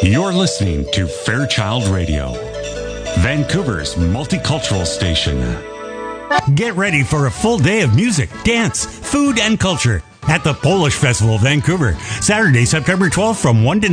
You're listening to Fairchild Radio, Vancouver's multicultural station. Get ready for a full day of music, dance, food, and culture at the Polish Festival of Vancouver, Saturday, September 12th from 1 to